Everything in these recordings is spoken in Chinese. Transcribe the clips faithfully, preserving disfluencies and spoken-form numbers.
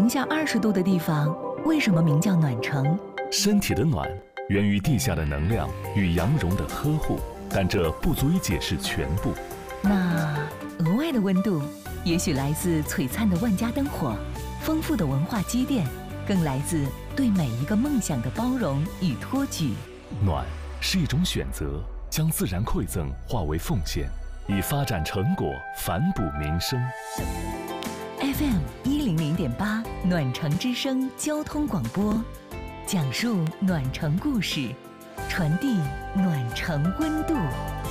零下二十度的地方为什么名叫暖城？ 身体的暖源于地下的能量与羊绒的呵护，但这不足以解释全部。 那额外的温度，也许来自璀璨的万家灯火、丰富的文化积淀，更来自对每一个梦想的包容与托举。 暖是一种选择，将自然馈赠化为奉献，以发展成果反哺民生。 F M 一零零点八暖城之声交通广播，讲述暖城故事，传递暖城温度。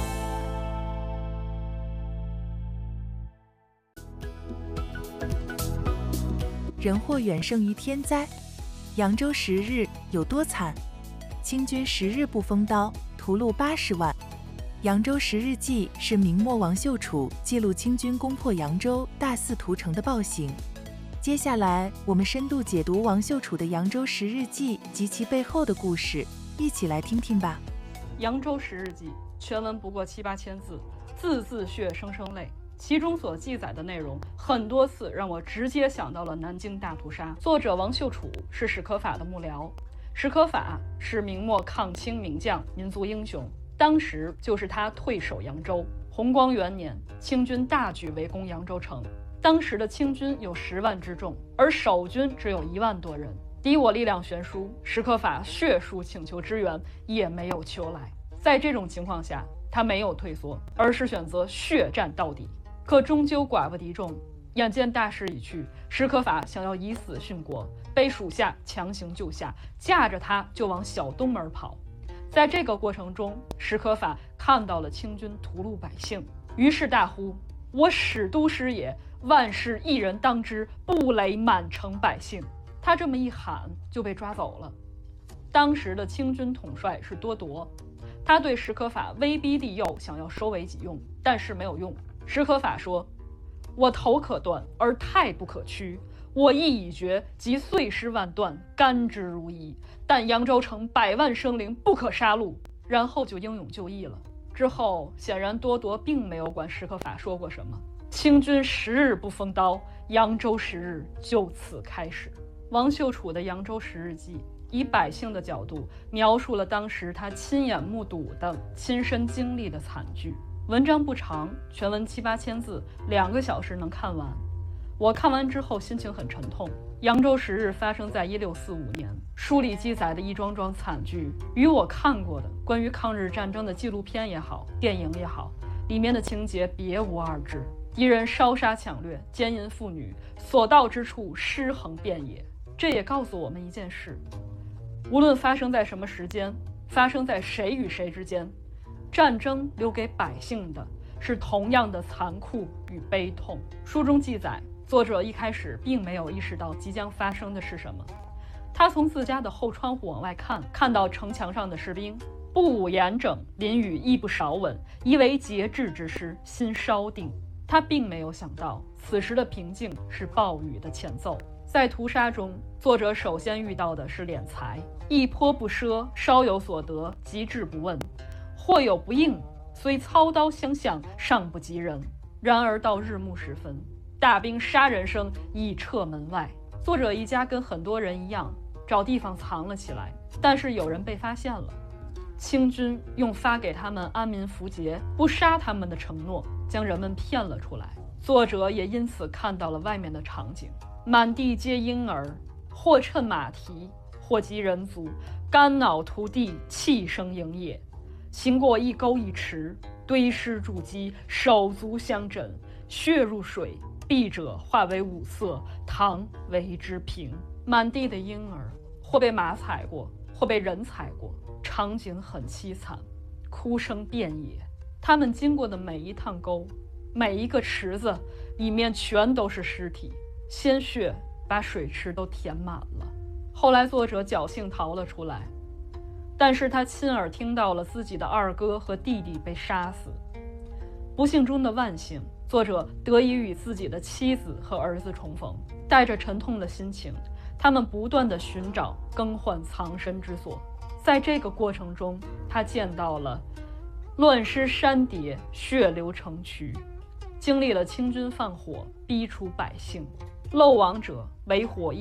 人祸远胜于天灾，扬州十日有多惨？清军十日不封刀，屠戮八十万。扬州十日记是明末王秀楚记录清军攻破扬州、大肆屠城的暴行。接下来，我们深度解读王秀楚的《扬州十日记》及其背后的故事，一起来听听吧。 《扬州十日记》全文不过七八千字，字字血，声声泪。其中所记载的内容，很多次让我直接想到了南京大屠杀。作者王秀楚是史可法的幕僚，史可法是明末抗清名将、民族英雄。当时就是他退守扬州。弘光元年，清军大举围攻扬州城。当时的清军有十万之众，而守军只有一万多人，敌我力量悬殊。史可法血书请求支援，也没有求来。在这种情况下，他没有退缩，而是选择血战到底。可终究寡不敌众，眼见大势已去，史可法想要以死殉国，被属下强行救下，架着他就往小东门跑。在这个过程中，史可法看到了清军屠戮百姓，于是大呼：“我史都师也，万事一人当之，不累满城百姓。”他这么一喊，就被抓走了。当时的清军统帅是多铎，他对史可法威逼利诱，想要收为己用，但是没有用。史可法说：“我头可断，而太不可屈。我意已决，即碎尸万段，甘之如饴。但扬州城百万生灵，不可杀戮。”然后就英勇就义了。之后，显然多铎并没有管史可法说过什么。清军十日不封刀，扬州十日就此开始。王秀楚的《扬州十日记》以百姓的角度描述了当时他亲眼目睹的、亲身经历的惨剧。文章不长，全文七八千字，两个小时能看完。我看完之后心情很沉痛。扬州十日发生在一六四五年，书里记载的一桩桩惨剧，与我看过的关于抗日战争的纪录片也好，电影也好，里面的情节别无二致。敌人烧杀抢掠，奸淫妇女，所到之处尸横遍野。这也告诉我们一件事：无论发生在什么时间，发生在谁与谁之间，战争留给百姓的是同样的残酷与悲痛。书中记载，作者一开始并没有意识到即将发生的是什么。他从自家的后窗户往外看，看到城墙上的士兵不伍严整，淋雨亦不少稳，疑为节制之师，心稍定。他并没有想到，此时的平静是暴雨的前奏。在屠杀中，作者首先遇到的是敛财，一泼不赊，稍有所得，极致不问。或有不应，虽操刀相向，尚不及人。然而到日暮时分，大兵杀人声已彻门外。作者一家跟很多人一样，找地方藏了起来，但是有人被发现了。清军用发给他们安民符节、不杀他们的承诺，将人们骗了出来。作者也因此看到了外面的场景：满地皆婴儿，或乘马蹄，或及人足，肝脑涂地，气声营野。行过一沟一池，堆尸筑基，手足相枕，血入水，臂者化为五色，唐为之平。满地的婴儿，或被马踩过，或被人踩过，场景很凄惨，哭声遍野。他们经过的每一趟沟，每一个池子，里面全都是尸体，鲜血把水池都填满了。后来作者侥幸逃了出来，但是他亲耳听到了自己的二哥和弟弟被杀死。不幸中的万幸，作者得以与自己的妻子和儿子重逢。带着沉痛的心情，他们不断地寻找更换藏身之所。在这个过程中，他见到了乱尸山叠，血流成渠，经历了清军放火逼除百姓，漏网者为火